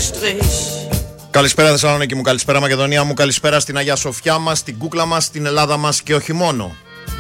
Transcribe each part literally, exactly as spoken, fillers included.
Καλησπέρα Θεσσαλονίκη μου, καλησπέρα Μακεδονία μου, καλησπέρα στην Αγία Σοφιά μας, στην κούκλα μας, στην Ελλάδα μας και όχι μόνο.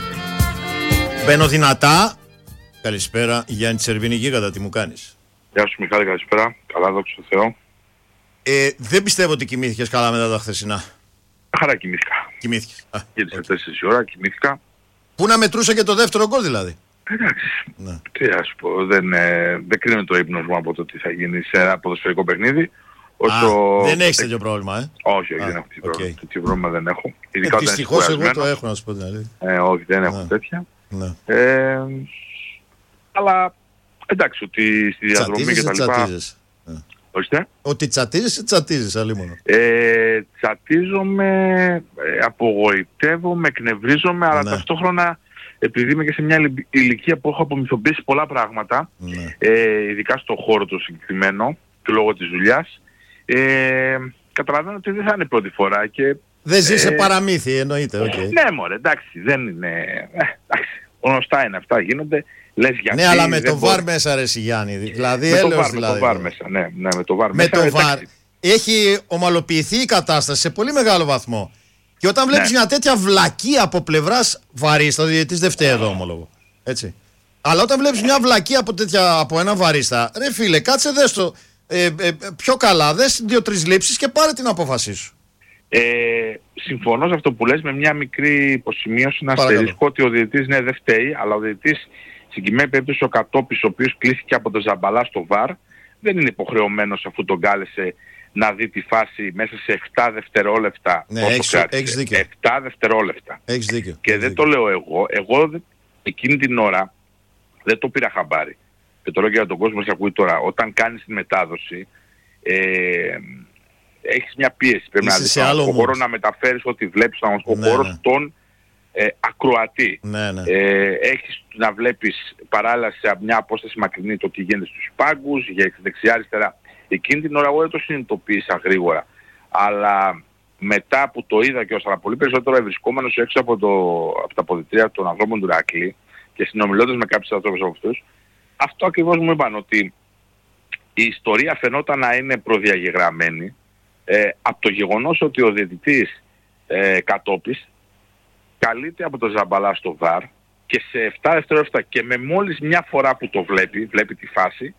Μπαίνω δυνατά. Καλησπέρα Γιάννη Τσερβίνη Γίγαντα, τι μου κάνεις? Γεια σου Μιχάλη, καλησπέρα. Καλά, δόξα τω Θεώ. Ε, δεν πιστεύω ότι κοιμήθηκες καλά μετά τα χθεσινά. Χαρά κοιμήθηκα. Κοιμήθηκες. Γιατί σε τέσσερις η ώρα κοιμήθηκα. Πού να μετρούσε και το δεύτερο γκολ δηλαδή. Εντάξει. Ναι. Τι να σου πω, δεν, ε, δεν κρίνω το ύπνος μου από το τι θα γίνει σε ένα ποδοσφαιρικό παιχνίδι. Όσο... Α, δεν έχεις τέτοιο πρόβλημα, ε. Όχι, όχι, Α, δεν έχω τέτοιο okay. πρόβλημα. Τέτοιο πρόβλημα δεν έχω. Ε, δυστυχώς εγώ το έχω, να σου πω την αλήθεια. Ε, όχι, δεν έχω ναι. τέτοια. Ναι. Ε, αλλά εντάξει, ότι στη διαδρομή και τα λοιπά... Τσατίζεις. Ορίστε. Ότι τσατίζεις ή τσατίζεις, αλλήμονο. Ε, τσατίζομαι, ε, απογοητεύομαι, εκνευρίζομαι, αλλά ναι. ταυτόχρονα επειδή είμαι και σε μια ηλικία που έχω απομυθοποιήσει πολλά πράγματα, ναι. ε, ειδικά στον χώρο το συγκεκριμένο και λόγω της δουλειάς, ε, καταλαβαίνω ότι δεν θα είναι πρώτη φορά και... Δεν ζει σε ε, παραμύθι, εννοείται, οκ. Okay. Ναι μωρέ, εντάξει, δεν είναι... Ε, εντάξει, γνωστά είναι αυτά, γίνονται. Λες γιατί, ναι, αλλά με το μπορεί... βαρ μέσα ρε Γιάννη, δηλαδή με έλεος το βαρ, δηλαδή. Με το βαρ μέσα, ναι, ναι, με το βαρ με μέσα. το βαρ έχει ομαλοποιηθεί η κατάσταση σε πολύ μεγάλο βαθμό. Και όταν βλέπεις ναι. μια τέτοια βλακεία από πλευράς βαρίστα, ο διαιτητής δεν φταίει εδώ ομολογώ. Έτσι. Αλλά όταν βλέπεις μια βλακεία από, τέτοια, από ένα βαρίστα, ρε φίλε, κάτσε δες το ε, ε, πιο καλά, δες δύο-τρεις λήψεις και πάρε την απόφασή σου. Ε, συμφωνώ σε αυτό που λες με μια μικρή υποσημείωση να αστερίσκω ότι ο διαιτητής ναι δεν φταίει, αλλά ο διαιτητής στην συγκεκριμένη περίπτωση ο Κατόπης, ο οποίος κλήθηκε από τον Ζαμπαλά στο βαρ, δεν είναι υποχρεωμένος αφού τον κάλεσε να δει τη φάση μέσα σε επτά δευτερόλεπτα. Ναι, έχεις, έχεις δίκιο. επτά δευτερόλεπτα. Έχεις δίκιο. Και έχεις δεν δίκιο. το λέω εγώ. Εγώ εκείνη την ώρα δεν το πήρα χαμπάρι. Και το λέω και για τον κόσμο που ακούει τώρα. Όταν κάνεις τη μετάδοση, ε, έχεις μια πίεση. Πρέπει να δεις στον χώρο να μεταφέρεις ό,τι βλέπεις στον ναι, χώρο ναι. στον ε, ακροατή. Ναι, ναι. Ε, έχεις να βλέπεις παράλληλα σε μια απόσταση μακρινή το τι γίνεται στους πάγκους, για δεξιά-αριστερά. Εκείνη την ώρα εγώ δεν το συνειδητοποίησα γρήγορα. Αλλά μετά που το είδα και ως αλλά πολύ περισσότερο βρισκόμενος έξω από, το, από τα αποδυτήρια των ανθρώπων του Ηράκλη και συνομιλώντας με κάποιους ανθρώπους από αυτούς, αυτό ακριβώς μου είπαν ότι η ιστορία φαινόταν να είναι προδιαγεγραμμένη ε, από το γεγονός ότι ο διαιτητής ε, Κατόπης καλείται από τον Ζαμπαλά στο βαρ και σε επτά δευτερόλεπτα και με μόλις μια φορά που το βλέπει, βλέπει τη φάση,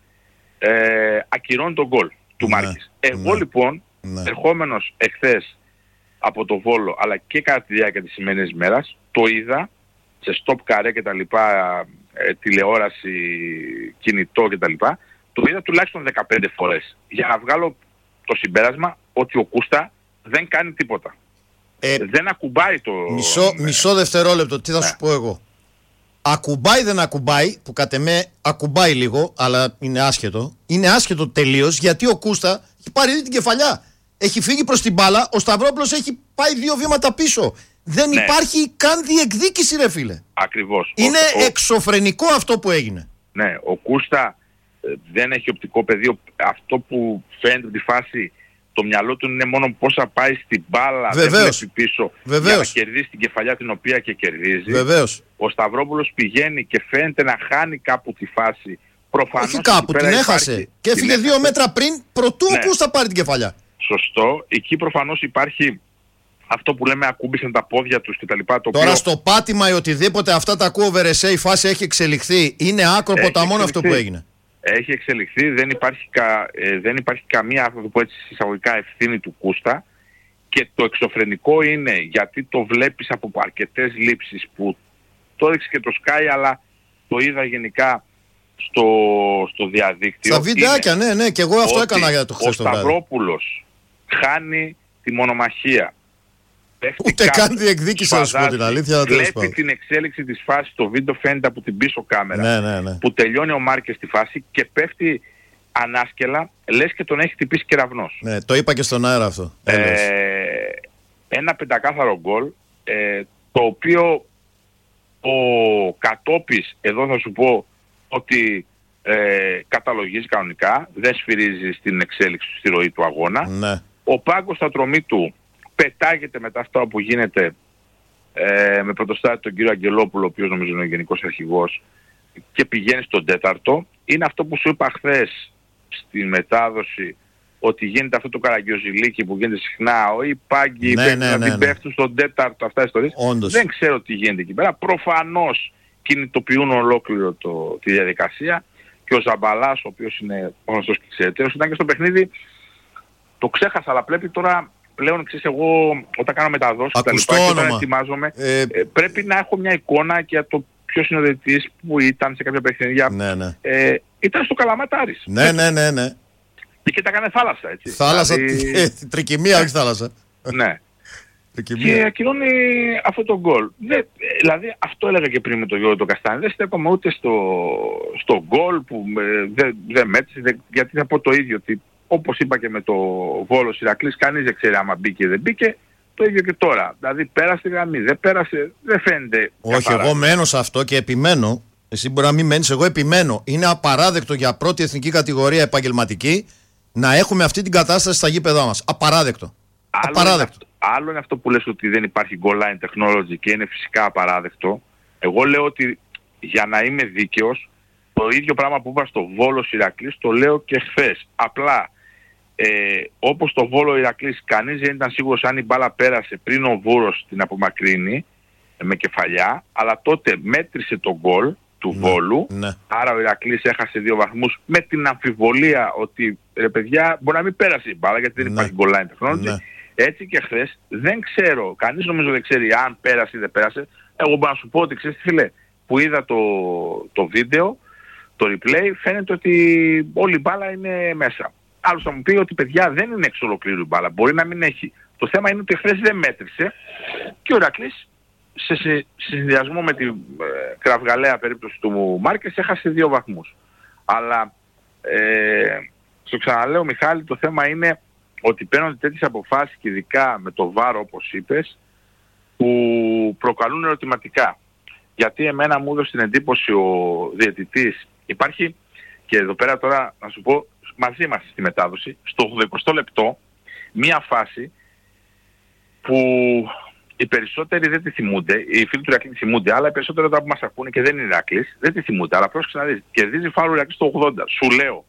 ε, ακυρώνει τον γκολ του ναι, Μάρκης. Εγώ ναι, λοιπόν, ναι. ερχόμενος εχθές από το Βόλο, αλλά και κατά τη διάρκεια της σημερινής μέρας, το είδα σε stop καρέ και τα λοιπά, ε, τηλεόραση, κινητό και τα λοιπά, το είδα τουλάχιστον δεκαπέντε φορές για να βγάλω το συμπέρασμα ότι ο Κούστα δεν κάνει τίποτα. Ε, δεν ακουμπάει το... Μισό, ναι. μισό δευτερόλεπτο, τι θα ναι. σου πω εγώ. Ακουμπάει δεν ακουμπάει, που κατ' εμέ ακουμπάει λίγο, αλλά είναι άσχετο. Είναι άσχετο τελείως, γιατί ο Κούστα έχει πάρει ήδη την κεφαλιά. Έχει φύγει προς την μπάλα, ο Σταυρόπουλος έχει πάει δύο βήματα πίσω. Δεν ναι. υπάρχει καν διεκδίκηση ρε φίλε. Ακριβώς. Είναι ο, ο... εξωφρενικό αυτό που έγινε. Ναι, ο Κούστα ε, δεν έχει οπτικό πεδίο. Αυτό που φαίνεται τη φάση, το μυαλό του είναι μόνο πώς θα πάει στην μπάλα, Βεβαίως. δεν βλέπει πίσω Βεβαίως. για να κερδίσει την κεφαλιά την οποία και κερδίζει. Βεβαίως. Ο Σταυρόπουλος πηγαίνει και φαίνεται να χάνει κάπου τη φάση. Προφανώς όχι κάπου, την έχασε. Υπάρχει... Και έφυγε την δύο έχασε. μέτρα πριν, προτού ναι. ο Κούστα πάρει την κεφαλιά. Σωστό. Εκεί προφανώς υπάρχει αυτό που λέμε ακούμπησαν τα πόδια τους κτλ. Τώρα οποίο... στο πάτημα ή οτιδήποτε αυτά τα ακούω βερεσέ, η φάση έχει εξελιχθεί. Είναι άκρο ποταμόν αυτό που έγινε. Έχει εξελιχθεί, δεν υπάρχει, κα, ε, δεν υπάρχει καμία, θα το πω έτσι εισαγωγικά, ευθύνη του Κούστα και το εξωφρενικό είναι γιατί το βλέπεις από αρκετές λήψεις που το έδειξε και το Sky, αλλά το είδα γενικά στο, στο διαδίκτυο. Στα βιντεάκια, ναι, ναι, και εγώ αυτό έκανα για το χθες το βράδυ. Ο Σταυρόπουλος χάνει τη μονομαχία. Ούτε καν διεκδίκησε, να σου πω την αλήθεια. Βλέπει την εξέλιξη της φάσης, το βίντεο φαίνεται από την πίσω κάμερα. Ναι, ναι, ναι. Που τελειώνει ο Μάρκες τη φάση και πέφτει ανάσκελα, λες και τον έχει χτυπήσει κεραυνός. Ναι, το είπα και στον αέρα αυτό. Ε, ένα πεντακάθαρο γκολ, ε, το οποίο ο Κατόπης, εδώ θα σου πω ότι ε, καταλογίζει κανονικά, δεν σφυρίζει στην εξέλιξη, στη ροή του αγώνα. Ναι. Ο πάγκος στα τρομή του πετάγεται μετά αυτά που γίνεται ε, με πρωτοστάτη τον κύριο Αγγελόπουλο, ο οποίος νομίζω είναι ο γενικός αρχηγός, και πηγαίνει στον τέταρτο. Είναι αυτό που σου είπα χθες στη μετάδοση, ότι γίνεται αυτό το καραγκιόζηλίκι που γίνεται συχνά, οι πάγκοι ναι, ναι, να ναι, την ναι. πέφτουν στον τέταρτο, αυτά οι ιστορίες. Δεν ξέρω τι γίνεται εκεί πέρα. Προφανώς κινητοποιούν ολόκληρο το, τη διαδικασία και ο Ζαμπαλάς, ο οποίος είναι γνωστός και ξέρετε, ήταν και στο παιχνίδι, το ξέχασα, αλλά πρέπει τώρα πλέον, ξέρεις, εγώ όταν κάνω μεταδόσεις και τα λοιπά και όταν ετοιμάζομαι, ε... Ε, πρέπει να έχω μια εικόνα για το ποιος είναι ο διαιτητής που ήταν σε κάποια παιχνίδια. Ναι, ναι. Ε, ήταν στο Καλαματάρης. Ναι, ναι, ναι, ναι. Και τα έκανε θάλασσα, έτσι. Θάλασσα, δηλαδή... τρικυμία, όχι θάλασσα. Ναι. Και ακυρώνει αυτό το γκολ. Δηλαδή αυτό έλεγα και πριν με τον Γιώργο τον Καστάνη. Δεν στέκομαι ούτε στο, στο γκολ που δεν δε μέτρησε, δε, γιατί θα πω το ίδιο, ότι όπως είπα και με το Βόλος Ηρακλής, κανείς δεν ξέρει άμα μπήκε δεν μπήκε. Το ίδιο και τώρα. Δηλαδή πέρασε τη γραμμή, δεν πέρασε, δεν φαίνεται. Όχι, καθαρά. Εγώ μένω σε αυτό και επιμένω. Εσύ μπορεί να μην μένεις, εγώ επιμένω. Είναι απαράδεκτο για πρώτη εθνική κατηγορία επαγγελματική να έχουμε αυτή την κατάσταση στα γήπεδά μας. Απαράδεκτο. Άλλο απαράδεκτο. Είναι αυτό, άλλο είναι αυτό που λες ότι δεν υπάρχει goal line technology και είναι φυσικά απαράδεκτο. Εγώ λέω ότι για να είμαι δίκαιος, το ίδιο πράγμα που είπα στο Βόλο Ηρακλής το λέω και χθες. Απλά ε, όπως το Βόλο Ηρακλής κανείς δεν ήταν σίγουρος αν η μπάλα πέρασε πριν ο Βούρος την απομακρύνει με κεφαλιά, αλλά τότε μέτρησε το γκολ του ναι, Βόλου, ναι. Άρα ο Ηρακλής έχασε δύο βαθμούς με την αμφιβολία ότι ρε παιδιά μπορεί να μην πέρασε η μπάλα γιατί δεν ναι. υπάρχει goal line technology. Ναι. Έτσι και χθες δεν ξέρω, κανείς νομίζω δεν ξέρει αν πέρασε ή δεν πέρασε. Εγώ μπορώ να σου πω ότι ξέρεις φίλε, που είδα το, το βίντεο, το replay, φαίνεται ότι όλη η μπάλα είναι μέσα. Άλλος θα μου πει ότι παιδιά δεν είναι εξ ολοκλήρου η μπάλα, μπορεί να μην έχει. Το θέμα είναι ότι χθες δεν μέτρησε και ο Ηρακλής σε, σε, σε συνδυασμό με την ε, κραυγαλαία περίπτωση του Μάρκες έχασε δύο βαθμούς. Αλλά ε, στο ξαναλέω Μιχάλη, το θέμα είναι ότι παίρνονται τέτοιες αποφάσεις και ειδικά με το βάρο όπως είπες που προκαλούν ερωτηματικά. Γιατί εμένα μου έδωσε την εντύπωση ο διαιτητής, υπάρχει και εδώ πέρα τώρα να σου πω μαζί μας στη μετάδοση, στο ογδοηκοστό λεπτό μία φάση που οι περισσότεροι δεν τη θυμούνται, οι φίλοι του Ηρακλή τη θυμούνται, αλλά οι περισσότεροι όταν που μας ακούνε και δεν είναι Ηρακλής δεν τη θυμούνται. Αλλά πρόσεξε να δεις, κερδίζει φάουλ ο Ηρακλής στο ογδόντα. Σου λέω,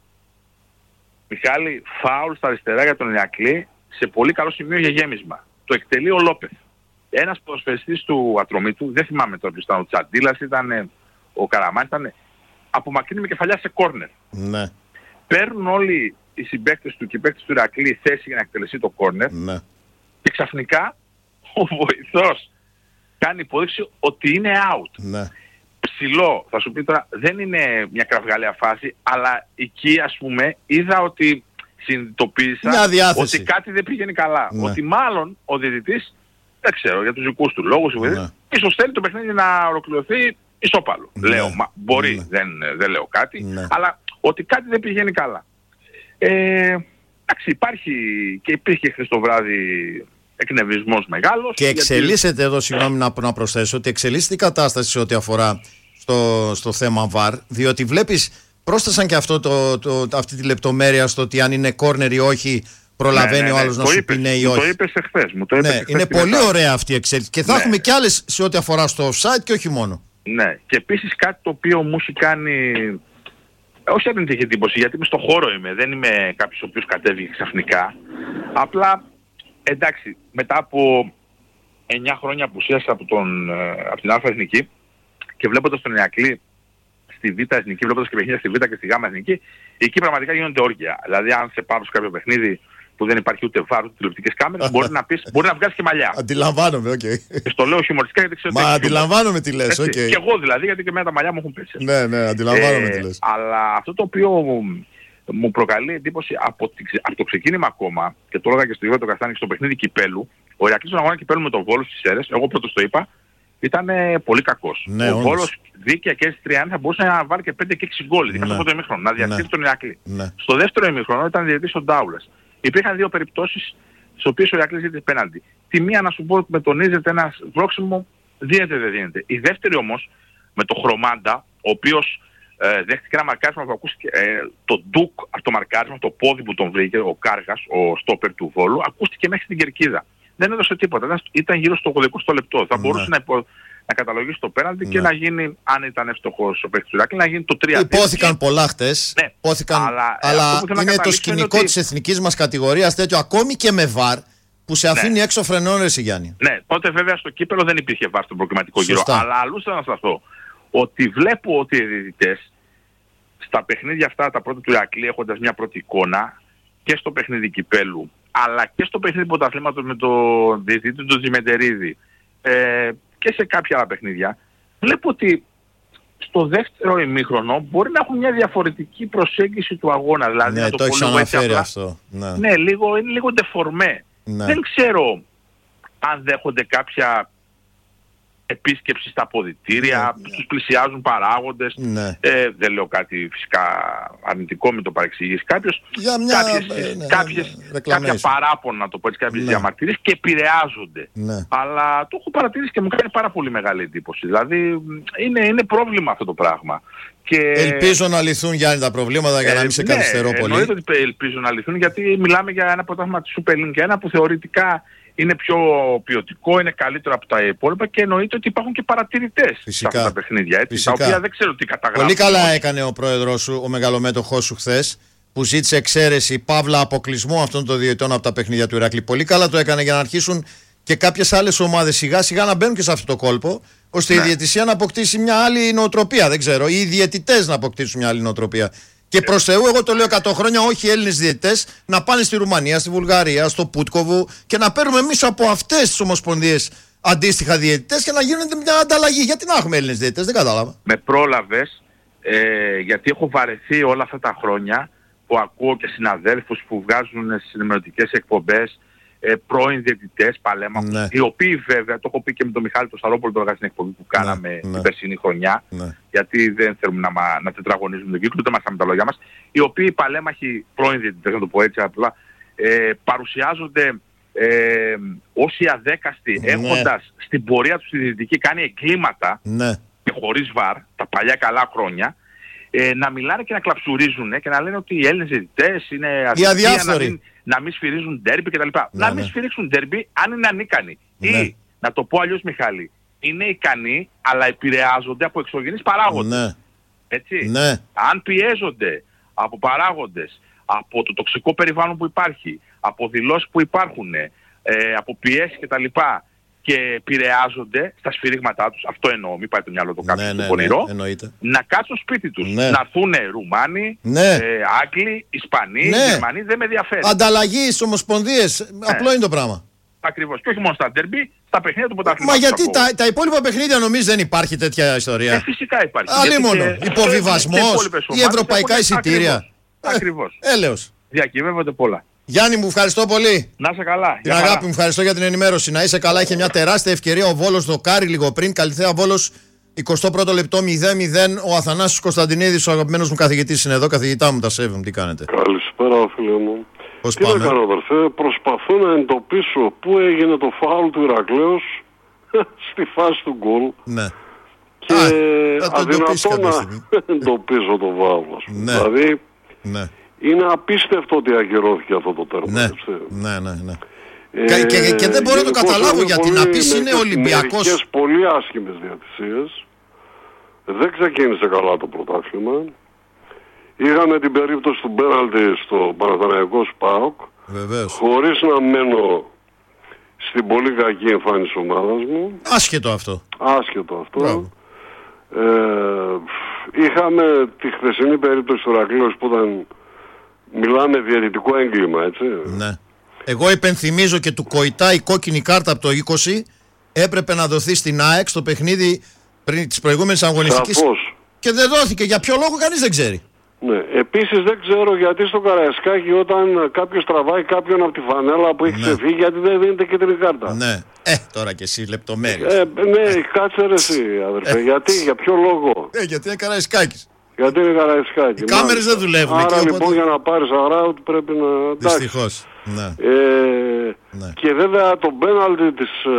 Μιχάλη, φάουλ στα αριστερά για τον Ηρακλή σε πολύ καλό σημείο για γέμισμα. Το εκτελεί ο Λόπεθ. Ένας ποδοσφαιριστής του Ατρομήτου, δεν θυμάμαι τώρα ποιος ήταν, ο Τσαντίλας ήταν, ο Καραμάνης ήταν, απομακρύνει με κεφαλιά σε κόρνερ. Ναι. Παίρνουν όλοι οι συμπαίκτες του και οι παίκτες του Ηρακλή θέση για να εκτελεστεί το κόρνερ ναι. Και ξαφνικά ο βοηθός κάνει υπόδειξη ότι είναι out. Ναι. Ψηλό, θα σου πει τώρα, δεν είναι μια κραυγαλαία φάση, αλλά εκεί ας πούμε είδα ότι συνειδητοποίησα ότι κάτι δεν πήγαινε καλά. Ναι. Ότι μάλλον ο διαιτητής, δεν ξέρω, για τους δικούς του λόγους, ναι. Ίσως θέλει το παιχνίδι να ολοκληρωθεί ισόπαλο. Ναι. Λέω, μα, μπορεί, ναι. δεν, δεν λέω κάτι, ναι. Αλλά ότι κάτι δεν πηγαίνει καλά. Ε, εντάξει, υπάρχει και υπήρχε χθες το βράδυ εκνευρισμός μεγάλος. Και εξελίσσεται γιατί... εδώ, συγγνώμη να, να προσθέσω, ότι εξελίσσεται η κατάσταση σε ό,τι αφορά στο, στο θέμα βαρ, διότι βλέπεις, πρόσθεσαν και αυτό το, το, το, αυτή τη λεπτομέρεια στο ότι αν είναι κόρνερ ή όχι, προλαβαίνει ναι, ναι, ναι. ο άλλος να το σου είπες, πει ναι ή όχι. Το είπες εχθές. Μου το είπες ναι, εχθές είναι πολύ μετά. Ωραία αυτή η εξέλιξη. Και θα ναι. έχουμε κι άλλες σε ό,τι αφορά στο offside και όχι μόνο. Ναι, και επίσης κάτι το οποίο μου έχει κάνει, όχι αρνητική εντύπωση, γιατί είμαι στο χώρο είμαι, δεν είμαι κάποιος ο οποίος κατέβηκε ξαφνικά. Απλά, εντάξει, μετά από εννιά χρόνια απουσίας από, τον, από την Α Εθνική και βλέποντας τον Ηρακλή στη Β Εθνική, βλέποντας και παιχνίδια στη Β και στη Γ Εθνική, εκεί πραγματικά γίνονται όργια. Δηλαδή, αν σε πάρω σε κάποιο παιχνίδι που δεν υπάρχει ούτε βάρ, ούτε τηλεοπτικές κάμερες, μπορεί να πεις, μπορεί να βγάλεις και μαλλιά. Αντιλαμβάνομαι, οκ. Okay. Και στο λέω χιουμοριστικά γιατί ξέρω. Μα αντιλαμβάνομαι τι λες, οκ. Okay. Και εγώ δηλαδή, γιατί και εμένα τα μαλλιά μου έχουν πέσει. Ναι, ναι, αντιλαμβάνομαι ε, τι λες. Αλλά αυτό το οποίο μου προκαλεί εντύπωση από, τη, από το ξεκίνημα ακόμα, και το έλεγα και στο Γιώργο το Καστάνη και στο παιχνίδι Κυπέλου, ο Ηρακλής στον αγώνα Κυπέλου με τον Βόλο στις Σέρρες, εγώ πρώτος το είπα, ήταν πολύ κακός. Ναι, ο Βόλος δίκαια και έτσι τριάντα θα μπορούσε να βάλει και πέντε και έξι γκόλ. Ναι. Στο πρώτο ημίχρονο, να διασύρει ναι. τον Ηρακλή. Ναι. Στο δεύτερο ημίχρονο ήταν διαιτητής ο Ντάουλας. Υπήρχαν δύο περιπτώσεις στις οποίες ο Ηρακλής ζήτησε πέναλτι. Τη μία να σου πω ότι με τονίζεται ένα βρόξιμο, δίνεται δεν δίνεται. Η δεύτερη όμως με το Χρωμάντα, ο οποίος ε, δέχτηκε ένα μαρκάρισμα που ακούστηκε, ε, το ντουκ από το μαρκάρισμα, το πόδι που τον βρήκε, ο Κάργας, ο στόπερ του Βόλου, ακούστηκε μέχρι στην κερκίδα. Δεν έδωσε τίποτα, ήταν, ήταν γύρω στο ογδοηκοστό λεπτό. Θα μπορούσε να, υπο, να καταλογίσει το πέναλτι ναι. και να γίνει, αν ήταν ευτυχώς ο παίκτης του Ηράκλειο, να γίνει το τρία δύο. Υπόθηκαν πολλά χτες. Ναι. Υπόθηκαν, αλλά, αλλά είναι το σκηνικό είναι ότι... της εθνικής μας κατηγορίας τέτοιο, ακόμη και με βαρ, που σε αφήνει ναι. έξω φρενών, ρε Γιάννη. Ναι, τότε βέβαια στο κύπελο δεν υπήρχε βαρ στον προκριματικό γύρο. Αλλά αλλού θα να σταθώ. Ότι βλέπω ότι οι διαιτητές στα παιχνίδια αυτά, τα πρώτα του Ηρακλή, έχοντας μια πρώτη εικόνα, και στο παιχνίδι κυπέλου, αλλά και στο παιχνίδι πρωταθλήματος με τον διαιτητή του Τζιμεντερίδη, ε, και σε κάποια άλλα παιχνίδια, βλέπω ότι στο δεύτερο ημίχρονο μπορεί να έχουν μια διαφορετική προσέγγιση του αγώνα. Δηλαδή, ναι, να το, το έχεις αναφέρει αυτό. Ναι, ναι λίγο, είναι λίγο ντεφορμέ. Ναι. Δεν ξέρω αν δέχονται κάποια επίσκεψη στα αποδυτήρια, ναι, τους πλησιάζουν παράγοντες. Ναι. Ε, δεν λέω κάτι φυσικά αρνητικό, με το παρεξηγήσει κάποιος. Για μια, κάποιες, ε, ναι, κάποιες, ναι, κάποια παράπονα, να το πω έτσι, κάποιες ναι. διαμαρτυρίες και επηρεάζονται. Ναι. Αλλά το έχω παρατηρήσει και μου κάνει πάρα πολύ μεγάλη εντύπωση. Δηλαδή είναι, είναι πρόβλημα αυτό το πράγμα. Και... Ελπίζω να λυθούν, Γιάννη, τα προβλήματα, για να μην σε ναι, καθυστερώ πολύ. Εννοείται ότι ελπίζω να λυθούν, γιατί μιλάμε για ένα πρωτάθλημα της Super League, ένα που θεωρητικά είναι πιο ποιοτικό, είναι καλύτερο από τα υπόλοιπα, και εννοείται ότι υπάρχουν και παρατηρητές σε αυτά τα παιχνίδια, έτσι, τα οποία δεν ξέρω τι καταγράφουν. Πολύ καλά έκανε ο πρόεδρος σου, ο μεγαλομέτωχός σου χθες, που ζήτησε εξαίρεση, παύλα αποκλεισμό αυτών των διαιτητών από τα παιχνίδια του Ηρακλή. Πολύ καλά το έκανε, για να αρχίσουν και κάποιες άλλες ομάδες σιγά σιγά να μπαίνουν και σε αυτό το κόλπο, ώστε ναι. η διαιτησία να αποκτήσει μια άλλη νοοτροπία. Δεν ξέρω, ή οι διαιτητές να αποκτήσουν μια άλλη νοοτροπία. Και προς Θεού, εγώ το λέω εκατό χρόνια, όχι οι Έλληνες διαιτητές να πάνε στη Ρουμανία, στη Βουλγαρία, στο Πούτκοβου, και να παίρνουμε εμείς από αυτές τις ομοσπονδίες αντίστοιχα διαιτητές και να γίνεται μια ανταλλαγή. Γιατί να έχουμε Έλληνες διαιτητές, δεν κατάλαβα. Με πρόλαβες, ε, γιατί έχω βαρεθεί όλα αυτά τα χρόνια που ακούω και συναδέλφους που βγάζουν στις ενημερωτικές εκπομπές ε, πρώην διαιτητές, παλέμαχους, ναι. οι οποίοι βέβαια, το έχω πει και με τον Μιχάλη τον Σαρόπουλο τώρα στην εκπομπή που κάναμε ναι, την ναι. περσινή χρονιά, ναι. γιατί δεν θέλουμε να, να τετραγωνίζουμε τον κύκλο, ούτε μας με τα λόγια μας, οι οποίοι παλέμαχοι πρώην διαιτητές, να το πω έτσι απλά, ε, παρουσιάζονται ε, ως οι αδέκαστοι, ναι. έχοντας στην πορεία τους στη διαιτητική κάνει εγκλήματα ναι. και χωρίς βαρ, τα παλιά καλά χρόνια, ε, να μιλάνε και να κλαψουρίζουν ε, και να λένε ότι οι Έλληνες διαιτητές είναι αδιάφοροι. Να μην σφυρίζουν ντέρμπι κτλ. Ναι, να μην ναι. σφυρίξουν ντέρμπι αν είναι ανίκανοι. Ναι. Ή, να το πω αλλιώς, Μιχάλη, είναι ικανοί αλλά επηρεάζονται από εξωγενείς παράγοντες. Ναι. Έτσι. Ναι. Αν πιέζονται από παράγοντες, από το τοξικό περιβάλλον που υπάρχει, από δηλώσεις που υπάρχουν, ε, από πιέσεις κτλ. Και επηρεάζονται στα σφυρίγματά τους, αυτό εννοώ, μην πάει το μυαλό το κάποιο ναι, ναι, πονηρό, ναι, να κάτσουν σπίτι τους, ναι. να έρθουν Ρουμάνοι, ναι. ε, Άγγλοι, Ισπανοί, ναι. Γερμανοί, δεν με ενδιαφέρει. Ανταλλαγή στις ομοσπονδίες, ναι. απλό είναι το πράγμα. Ακριβώς, και όχι μόνο στα ντέρμπι, στα παιχνίδια του πρωταθλήματος. Μα γιατί τα, τα υπόλοιπα παιχνίδια νομίζεις δεν υπάρχει τέτοια ιστορία? Ε, φυσικά υπάρχει. Αλλήμονο, υποβιβασμός, ή ευρωπαϊκά εισιτήρια. Ακριβώς. Έλεος. Διακυβεύονται πολλά. Γιάννη, μου ευχαριστώ πολύ. Να είσαι καλά. Την αγάπη μου, ευχαριστώ για την ενημέρωση. Να είσαι καλά. Είχε μια τεράστια ευκαιρία ο Βόλος δοκάρει λίγο πριν. Καλυθέα Βόλος, εικοστό πρώτο λεπτό, μηδέν μηδέν. Ο Αθανάσης Κωνσταντινίδης, ο αγαπημένος μου καθηγητής, είναι εδώ. Καθηγητά μου, τα σέβομαι. Τι κάνετε? Καλησπέρα, φίλε μου. Πώς Τι πάμε? να κάνω, αδερφέ? Προσπαθώ να εντοπίσω πού έγινε το φάουλ του Ηρακλέως στη φάση του γκολ. Ναι. Και Α, αδυνατό να εντοπίσω το φάουλ. Ναι. Δηλαδή. Ναι. Είναι απίστευτο ότι ακυρώθηκε αυτό το τέρμα. Ναι, ναι, ναι, ναι. Ε, και, και, και δεν μπορώ να το καταλάβω, γιατί να πεις είναι Ολυμπιακός. Μερικές πολύ άσχημες διατησίες. Δεν ξεκίνησε καλά το πρωτάθλημα. Είχαμε την περίπτωση του πέναλτι στο Παναθηναϊκό ΣΠΑΟΚ. Βεβαίως. Χωρίς να μένω στην πολύ κακή εμφάνιση ομάδας μου. Άσχετο αυτό. Άσχετο αυτό. Ε, είχαμε τη χθεσινή περίπτωση του Ηρακλέως που ήταν... Μιλάμε διαιτητικό έγκλημα, έτσι. Ναι. Εγώ υπενθυμίζω και του Κοϊτά η κόκκινη κάρτα από το είκοσι έπρεπε να δοθεί στην ΑΕΚ στο παιχνίδι πριν της προηγούμενης αγωνιστικής. Σαφώς. Και δεν δόθηκε. Για ποιο λόγο κανείς δεν ξέρει. Ναι. Επίσης δεν ξέρω γιατί στο Καραϊσκάκι όταν κάποιος τραβάει κάποιον από τη φανέλα που έχει ναι. ξεφύγει, γιατί δεν δίνεται κίτρινη κάρτα. Ναι. Ε, τώρα και εσύ λεπτομέρειες. Ε, ναι, ε. κάτσε ρε εσύ, αδερφέ. Ε. Γιατί, για ποιο λόγο? Ε, γιατί είναι Καραϊσκάκης. Γιατί είναι Καραϊσκάκι. Οι κάμερες δεν δουλεύουν. Άρα εκεί, λοιπόν οπότε... για να πάρεις αράουτ πρέπει να... Δυστυχώς. Ναι. Ε, ναι. Και βέβαια το πέναλτι της... Ε,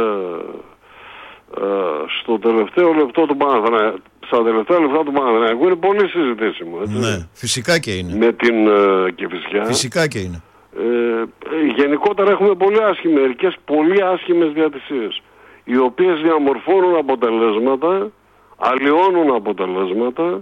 ε, στο τελευταίο λεπτό του Παναθηναϊκού, στα τελευταία λεπτά του Παναθηναϊκού είναι πολύ συζητήσιμο. Έτσι. Ναι, φυσικά και είναι. Με την ε, Κηφισιά. Φυσικά και είναι. Ε, γενικότερα έχουμε πολύ άσχημες, μερικές πολύ άσχημες διατησίες. οι οποίες διαμορφώνουν αποτελέσματα, αλλοιώνουν αποτελέσματα,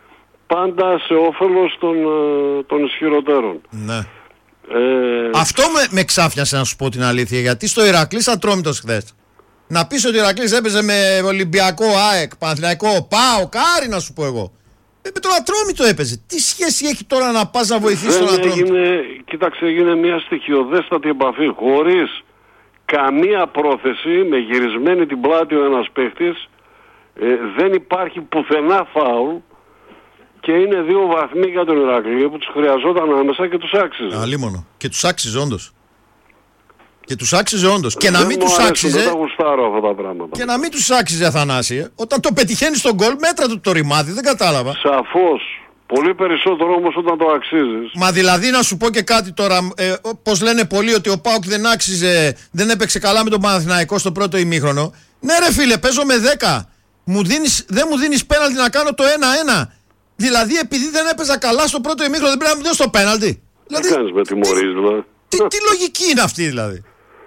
πάντα σε όφελος των, των ισχυροτέρων. Ναι. Ε... Αυτό με, με ξάφνιασε, να σου πω την αλήθεια, γιατί στο Ηρακλής Ατρόμητος χθες να πεις ότι ο Ηρακλής έπαιζε με Ολυμπιακό, ΑΕΚ, Παναθηναϊκό, ΠΑΟΚ, Άρη, να σου πω εγώ. Ε, με τον Ατρόμητο έπαιζε. Τι σχέση έχει τώρα να πας να βοηθήσεις τον Ατρόμητο? Έγινε, κοίταξε, έγινε μια στοιχειοδέστατη επαφή χωρίς καμία πρόθεση, με γυρισμένη την πλάτη ο ένας παίχτης. Ε, δεν υπάρχει πουθενά φάουλ και είναι δύο βαθμοί για τον Ηρακλή που τους χρειαζόταν άμεσα και τους άξιζε. Αλίμονο. Και τους άξιζε όντως. Και τους άξιζε όντως. Και δεν να μην τους άξιζε. Δεν τα γουστάρω αυτά τα πράγματα. Και να μην τους άξιζε, Αθανάση. Όταν το πετυχαίνεις στον γκολ, μέτρα του το ρημάδι. Δεν κατάλαβα. Σαφώς. Πολύ περισσότερο όμως όταν το αξίζεις. Μα δηλαδή να σου πω και κάτι τώρα. Ε, πως λένε πολλοί ότι ο ΠΑΟΚ δεν άξιζε, δεν έπαιξε καλά με τον Παναθηναϊκό στο πρώτο ημίχρονο. Ναι, ρε φίλε, παίζω με δέκα. Μου δίνεις, δεν μου δίνεις πέναλτι να κάνω το ένα ένα. Δηλαδή, επειδή δεν έπαιζα καλά στο πρώτο ημίχρονο, δεν πρέπει να μου δώσεις το πέναλτι. Δηλαδή, τι κάνεις με τιμωρείς, δηλαδή. Τι, τι λογική είναι αυτή, δηλαδή?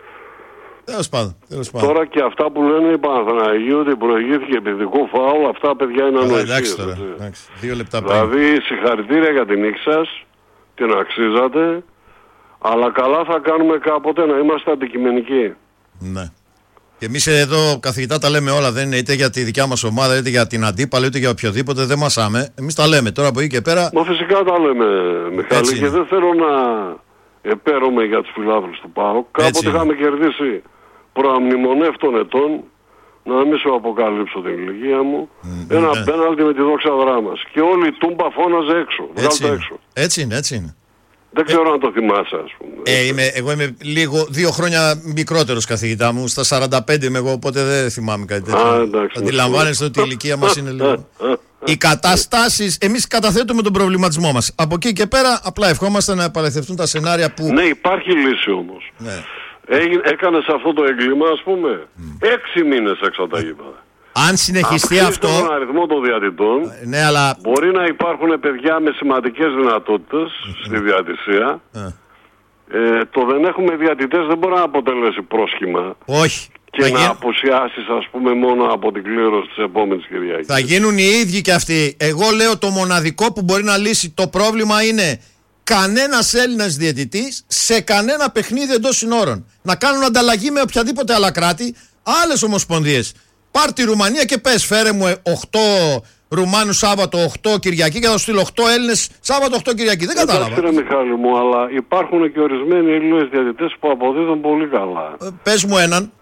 Τέλος πάντων, τέλος πάντων. Τώρα και αυτά που λένε οι Παναθηναϊκοί ότι προηγήθηκε επιδικό φάουλ, αυτά παιδιά είναι ανοησίες. Εντάξει τώρα, εντάξει, δύο λεπτά πριν. Δηλαδή, συγχαρητήρια για την νίκη σας, την αξίζατε, αλλά καλά θα κάνουμε κάποτε να είμαστε αντικειμενικοί. Ναι. Και εμείς εδώ, καθηγητά, τα λέμε όλα. Δεν είναι είτε για τη δικιά μας ομάδα, είτε για την αντίπαλη, είτε για οποιοδήποτε. Δεν μασάμε. Εμείς τα λέμε τώρα από εκεί και πέρα. Μα φυσικά τα λέμε, Μιχάλη, και δεν θέλω να επαίρομαι για τους φιλάθλους του ΠΑΟΚ. Κάποτε είχαμε κερδίσει προαμνημονεύτων ετών, να μην σου αποκαλύψω την ηλικία μου, mm, ένα ναι. πέναλτι με τη δόξα δράμας. Και όλη η τούμπα φώναζε έξω. Έτσι είναι. έξω. Έτσι είναι, έτσι είναι. Δεν ξέρω ε, αν το θυμάσαι, ας πούμε. Ε, είμαι, εγώ είμαι λίγο, δύο χρόνια μικρότερος, καθηγητά μου. Στα σαράντα πέντε είμαι εγώ, οπότε δεν θυμάμαι κάτι τέτοιο. Α, εντάξει, αντιλαμβάνεστε ότι η ηλικία μας είναι λίγο. Οι καταστάσεις, εμείς καταθέτουμε τον προβληματισμό μας. Από εκεί και πέρα, απλά ευχόμαστε να επαληθευτούν τα σενάρια που. Ναι, υπάρχει λύση όμως. Ναι. Έγινε, έκανες αυτό το έγκλημα, ας πούμε, mm. έξι μήνες έξω από τα γήπεδα. Αν συνεχιστεί αυτό, αυτό. τον αριθμό των διαιτητών, ναι, αλλά... μπορεί να υπάρχουν παιδιά με σημαντικές δυνατότητες mm. στη διαιτησία. Mm. Ε, το δεν έχουμε διαιτητές δεν μπορεί να αποτελέσει πρόσχημα. Όχι. Και θα να γι... απουσιάσεις, ας πούμε, μόνο από την κλήρωση της επόμενης Κυριακής. Θα γίνουν οι ίδιοι κι αυτοί. Εγώ λέω το μοναδικό που μπορεί να λύσει το πρόβλημα είναι κανένας Έλληνας διαιτητής σε κανένα παιχνίδι εντός συνόρων. Να κάνουν ανταλλαγή με οποιαδήποτε άλλα κράτη, άλλες ομοσπονδίες. Πάρ' τη Ρουμανία και πες, φέρε μου οκτώ Ρουμάνους Σάββατο, οκτώ Κυριακή και θα σου στείλω οκτώ Έλληνες Σάββατο, οκτώ Κυριακή. Δεν κατάλαβα. Εντάξει, ρε Μιχάλη μου, αλλά υπάρχουν και ορισμένοι Έλληνες διαιτητές που αποδίδουν πολύ καλά. Ε, πες μου έναν.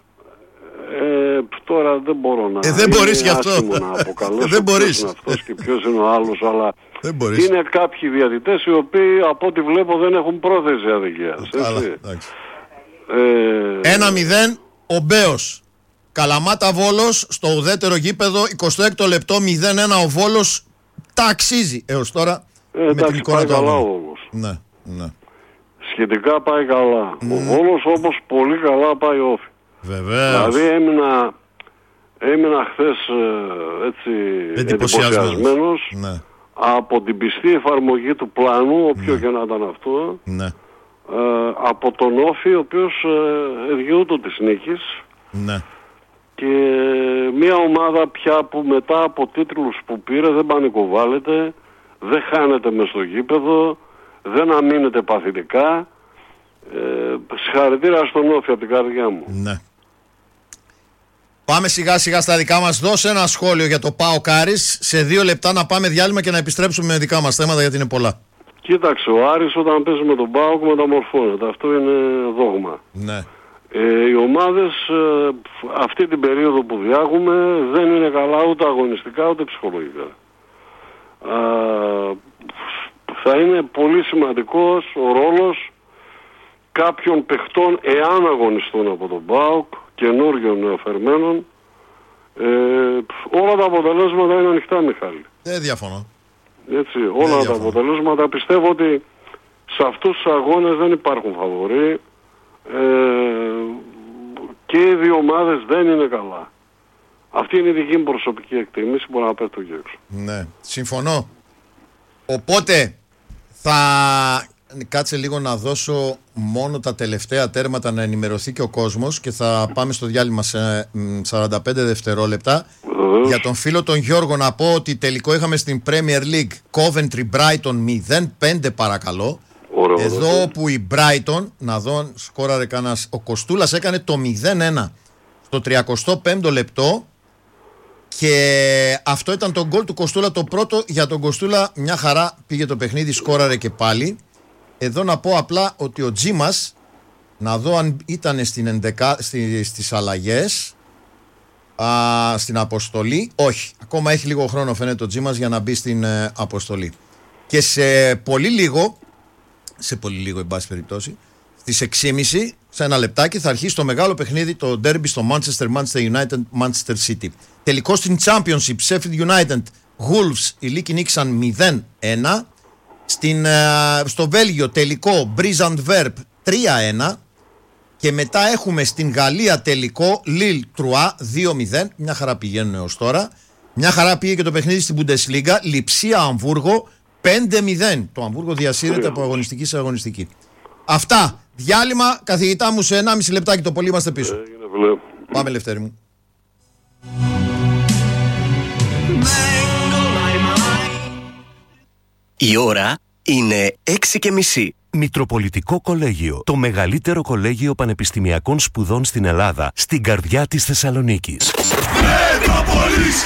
Ε, τώρα δεν μπορώ να. Ε, δεν μπορείς γι' αυτό. Να αποκαλέσω δεν μπορείς. ποιος είναι αυτός και ποιος είναι ο άλλος, αλλά δεν μπορείς. Είναι κάποιοι διαιτητές οι οποίοι από ό,τι βλέπω δεν έχουν πρόθεση αδικίας. Ε, ένα μηδέν ο Μπέος. Καλαμάτα Βόλος στο ουδέτερο γήπεδο, εικοστό έκτο λεπτό, μηδέν ένα ο Βόλος. Τα αξίζει έως τώρα. Ε, με εντάξει, την εικόνα πάει καλά ο Βόλος. Ναι, ναι. Σχετικά πάει καλά. Mm. Ο Βόλος όπως πολύ καλά πάει όφη. Βεβαίως. Δηλαδή έμεινα, έμεινα χθες έτσι εντυπωσιασμένος ναι. από την πιστή εφαρμογή του πλάνου, όποιο ναι. και να ήταν αυτό, ναι. ε, από τον Όφη, ο οποίος ε, ευγεούτο της νίκης. Ναι. Και μια ομάδα πια που μετά από τίτλους που πήρε δεν πανικοβάλλεται, δεν χάνεται μες στο γήπεδο, δεν αμήνεται παθητικά. Ε, συγχαρητήρια στον Όφη από την καρδιά μου. Ναι. Πάμε σιγά σιγά στα δικά μας. Δώσε ένα σχόλιο για το ΠΑΟΚ Άρης. Σε δύο λεπτά να πάμε διάλειμμα και να επιστρέψουμε με δικά μας θέματα γιατί είναι πολλά. Κοίταξε, ο Άρης όταν παίζει με τον ΠΑΟΚ μεταμορφώνεται. Αυτό είναι δόγμα. Ναι. Ε, οι ομάδες ε, αυτή την περίοδο που διάγουμε δεν είναι καλά ούτε αγωνιστικά ούτε ψυχολογικά. Α, θα είναι πολύ σημαντικός ο ρόλος κάποιων παιχτών εάν αγωνιστούν από τον ΠΑΟΚ, καινούριων νεοφερμένων. Ε, όλα τα αποτελέσματα είναι ανοιχτά, Μιχάλη. Δεν διαφωνώ. Έτσι, όλα δεν τα διαφωνώ. αποτελέσματα πιστεύω ότι σε αυτούς τους αγώνες δεν υπάρχουν φαβορί. Ε, και οι δύο ομάδες δεν είναι καλά. Αυτή είναι η δική μου προσωπική εκτίμηση, μπορώ να πέφτω και έξω. Ναι, συμφωνώ. Οπότε θα κάτσε λίγο να δώσω μόνο τα τελευταία τέρματα να ενημερωθεί και ο κόσμος και θα πάμε στο διάλειμμα σε σαράντα πέντε δευτερόλεπτα. Mm. Για τον φίλο τον Γιώργο να πω ότι τελικό είχαμε στην Premier League Coventry Brighton μηδέν πέντε παρακαλώ. Ωραία, εδώ ωραία. Που η Brighton, να δω σκόραρε κανένας, ο Κοστούλας έκανε το μηδέν ένα στο τριακοστό πέμπτο λεπτό. Και αυτό ήταν το γκολ του Κοστούλα, το πρώτο για τον Κοστούλα. Μια χαρά πήγε το παιχνίδι, σκόραρε και πάλι. Εδώ να πω απλά ότι ο Τζίμας, να δω αν ήταν στην ενδεκα, στη, στις αλλαγές, α, στην αποστολή. Όχι, ακόμα έχει λίγο χρόνο φαίνεται ο Τζίμας για να μπει στην ε, αποστολή. Και σε πολύ λίγο, σε πολύ λίγο εν πάση περιπτώσει, στις έξι και μισή, σε ένα λεπτάκι θα αρχίσει το μεγάλο παιχνίδι, το derby στο Manchester, Manchester United, Manchester City. Τελικό στην Championship, Sheffield United, Wolves, οι Λύκοι νίκησαν μηδέν ένα. Στην, στο Βέλγιο τελικό, Breeze Antwerp τρία ένα. Και μετά έχουμε στην Γαλλία τελικό, Lille Troyes δύο μηδέn. Μια χαρά πηγαίνουν έως τώρα. Μια χαρά πήγε και το παιχνίδι στην Bundesliga, Λειψία Αμβούργο πέντε μηδέν. Το Αμβούργο διασύρεται από αγωνιστική σε αγωνιστική. Αυτά. Διάλειμμα, καθηγητά μου, σε ενάμιση λεπτάκι το πολύ είμαστε πίσω. Ε, Πάμε, Λευτέρη μου. Η ώρα είναι έξι και μισή. Μητροπολιτικό Κολέγιο, το μεγαλύτερο κολέγιο πανεπιστημιακών σπουδών στην Ελλάδα, στην καρδιά της Θεσσαλονίκης. Μέτροπολης!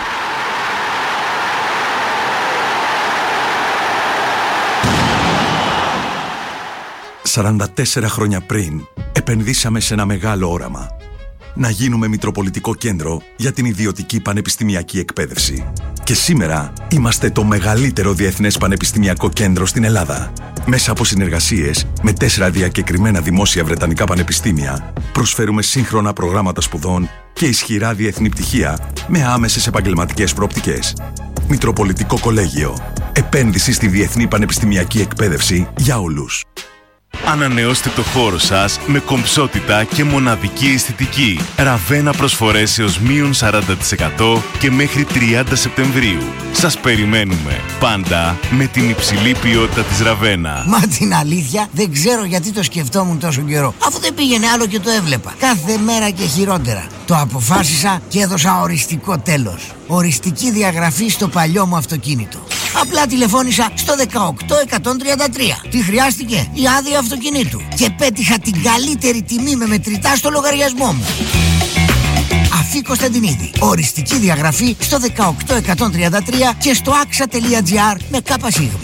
σαράντα τέσσερα χρόνια πριν, επενδύσαμε σε ένα μεγάλο όραμα. Να γίνουμε Μητροπολιτικό Κέντρο για την ιδιωτική πανεπιστημιακή εκπαίδευση. Και σήμερα είμαστε το μεγαλύτερο διεθνές πανεπιστημιακό κέντρο στην Ελλάδα. Μέσα από συνεργασίες με τέσσερα διακεκριμένα δημόσια βρετανικά πανεπιστήμια, προσφέρουμε σύγχρονα προγράμματα σπουδών και ισχυρά διεθνή πτυχία με άμεσες επαγγελματικές προοπτικές. Μητροπολιτικό Κολέγιο. Επένδυση στη διεθνή πανεπιστημιακή εκπαίδευση για όλους. Ανανεώστε το χώρο σας με κομψότητα και μοναδική αισθητική. Ραβένα προσφορές έως μείον σαράντα τοις εκατό και μέχρι τριάντα Σεπτεμβρίου. Σας περιμένουμε πάντα με την υψηλή ποιότητα της Ραβένα. Μα την αλήθεια δεν ξέρω γιατί το σκεφτόμουν τόσο καιρό. Αφού δεν πήγαινε άλλο και το έβλεπα. Κάθε μέρα και χειρότερα. Το αποφάσισα και έδωσα οριστικό τέλος. Οριστική διαγραφή στο παλιό μου αυτοκίνητο. Απλά τηλεφώνησα στο δεκαοκτώ εκατόν τριάντα τρία. Τι χρειάστηκε? Η άδεια αυτοκινήτου. Και πέτυχα την καλύτερη τιμή με μετρητά στο λογαριασμό μου. Αφή Κωνσταντινίδη. Οριστική διαγραφή στο δεκαοκτώ εκατόν τριάντα τρία και στο axa τελεία gr με ΚΣ.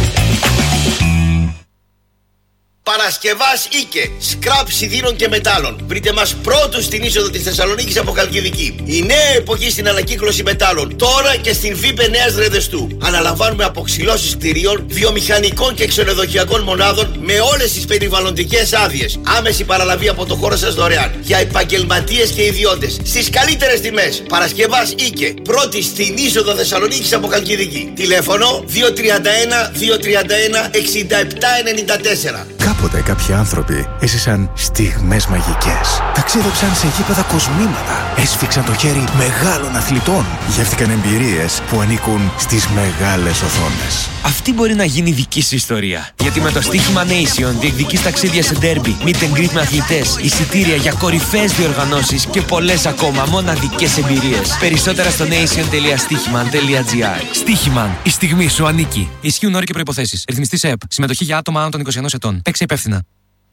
Παρασκευάς Ίκε, σκραπ σιδήρων και μετάλλων. Βρείτε μας πρώτους στην είσοδο της Θεσσαλονίκης από Χαλκιδική. Η νέα εποχή στην ανακύκλωση μετάλλων. Τώρα και στην ΒΥΠΕ Νέας Ρεδεστού. Αναλαμβάνουμε αποξυλώσεις κτηρίων, βιομηχανικών και ξενοδοχειακών μονάδων με όλες τις περιβαλλοντικές άδειες. Άμεση παραλαβή από το χώρο σας δωρεάν. Για επαγγελματίες και ιδιώτες. Στις καλύτερες τιμές. Παρασκευάς Ίκε. Πρώτη στην είσοδο Θεσσαλονίκης από Χαλκιδική. Τηλέφωνο δύο τρία ένα δύο τρία ένα εξήντα επτά ενενήντα τέσσερα. Κάποτε κάποιοι άνθρωποι έζησαν στιγμές μαγικές. Ταξίδεψαν σε γήπεδα κοσμήματα. Έσφιξαν το χέρι μεγάλων αθλητών. Γεύτηκαν εμπειρίες που ανήκουν στις μεγάλες οθόνες. Αυτή μπορεί να γίνει δική σου ιστορία. Γιατί με το στοίχημα Nation διεκδικείς ταξίδια σε ντέρμπι, meet and greet με αθλητές, εισιτήρια για κορυφαίες διοργανώσεις και πολλές ακόμα μοναδικές εμπειρίες. Περισσότερα στο nation τελεία στοίχημαν τελεία gr. Στοίχημαν, η στιγμή σου ανήκει. Ισχύουν όροι και προϋποθέσεις. Ρυθμιστής ΕΕΠ. Συμμετοχή για άτομα άνω των είκοσι ενός ετών. Παίξε υπεύθυνα.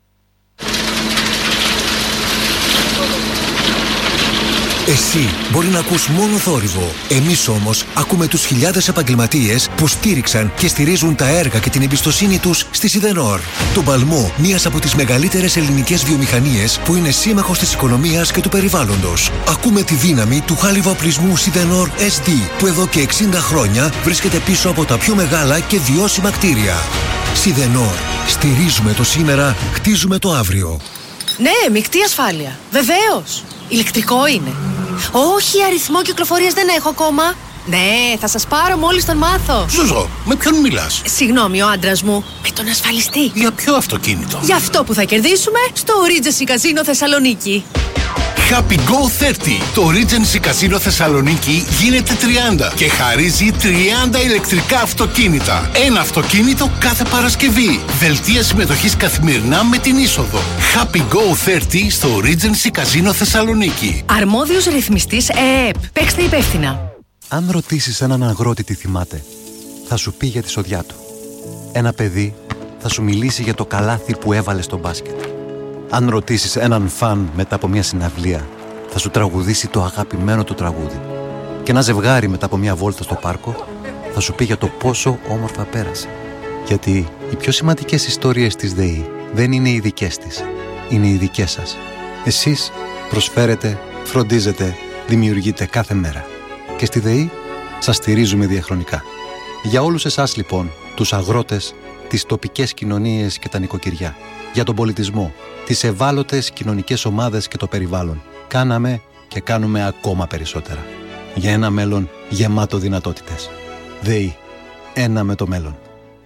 Εσύ μπορεί να ακούς μόνο θόρυβο. Εμείς όμως ακούμε τους χιλιάδες επαγγελματίες που στήριξαν και στηρίζουν τα έργα και την εμπιστοσύνη τους στη Σιδενόρ. Το παλμό, μίας από τις μεγαλύτερες ελληνικές βιομηχανίες που είναι σύμμαχος της οικονομίας και του περιβάλλοντος. Ακούμε τη δύναμη του χάλιβα-οπλισμού Σιδενόρ ες ντι που εδώ και εξήντα χρόνια βρίσκεται πίσω από τα πιο μεγάλα και βιώσιμα κτίρια. Σιδενόρ. Στηρίζουμε το σήμερα, χτίζουμε το αύριο. Ναι, μεικτή ασφάλεια. Βεβαίως. Ηλεκτρικό είναι. Όχι, αριθμό κυκλοφορίας δεν έχω ακόμα. Ναι, θα σας πάρω μόλις τον μάθω. Ζουζό, με ποιον μιλάς? Συγγνώμη, ο άντρας μου. Με τον ασφαλιστή. Για ποιο αυτοκίνητο? Για αυτό που θα κερδίσουμε στο Regency Casino Θεσσαλονίκη. Happy Go τριάντα. Το Regency Casino Θεσσαλονίκη γίνεται τριάντα και χαρίζει τριάντα ηλεκτρικά αυτοκίνητα. Ένα αυτοκίνητο κάθε Παρασκευή. Δελτία συμμετοχής καθημερινά με την είσοδο. Happy Go τριάντα στο Regency Casino Θεσσαλονίκη. Αρμόδιος ρυθμιστής ΕΕΠ. Παίξτε υπεύθυνα. Αν ρωτήσεις έναν αγρότη τι θυμάται, θα σου πει για τη σοδιά του. Ένα παιδί θα σου μιλήσει για το καλάθι που έβαλε στο μπάσκετ. Αν ρωτήσεις έναν φαν μετά από μια συναυλία, θα σου τραγουδήσει το αγαπημένο του τραγούδι. Και ένα ζευγάρι μετά από μια βόλτα στο πάρκο θα σου πει για το πόσο όμορφα πέρασε. Γιατί οι πιο σημαντικές ιστορίες της ΔΕΗ δεν είναι οι δικές της, είναι οι δικές σας. Εσείς προσφέρετε, φροντίζετε, δημιουργείτε κάθε μέρα. Και στη ΔΕΗ σας στηρίζουμε διαχρονικά. Για όλους εσάς λοιπόν, τους αγρότες, τις τοπικές κοινωνίες και τα νοικοκυριά, για τον πολιτισμό, τις ευάλωτες κοινωνικές ομάδες και το περιβάλλον, κάναμε και κάνουμε ακόμα περισσότερα. Για ένα μέλλον γεμάτο δυνατότητες. ΔΕΗ. Ένα με το μέλλον.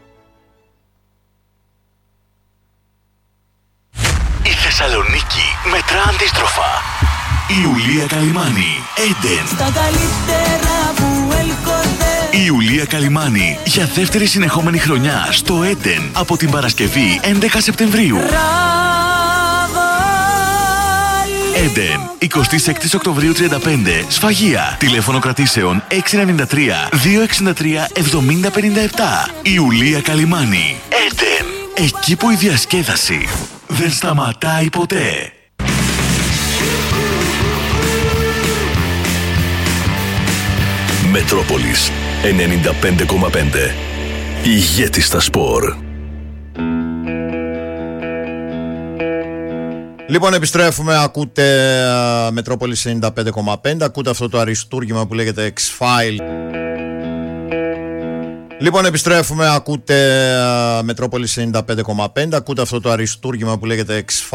Η Θεσσαλονίκη μετρά αντίστροφα. Η Ιουλία Καλυμάνη, Έντεν. Στα καλύτερα που έλκονται. Η Ιουλία Καλυμάνη για δεύτερη συνεχόμενη χρονιά στο Έντεν από την Παρασκευή έντεκα Σεπτεμβρίου. Έντεν, εικοστή έκτη Οκτωβρίου τριάντα πέντε, Σφαγεία. Τηλέφωνο κρατήσεων έξι εννιά τρία δύο έξι τρία εβδομήντα πενήντα επτά. Ιουλία Καλυμάνη, Έντεν, εκεί που η διασκέδαση δεν σταματάει ποτέ. Μετρόπολης ενενήντα πέντε κόμμα πέντε. Ηγέτη στα σπορ. Λοιπόν, επιστρέφουμε. Ακούτε uh, Μετρόπολης ενενήντα πέντε κόμμα πέντε. Ακούτε αυτό το αριστούργημα που λέγεται X-File. Λοιπόν, επιστρέφουμε. Ακούτε uh, Μετρόπολης ενενήντα πέντε κόμμα πέντε. Ακούτε αυτό το αριστούργημα που λέγεται X-File.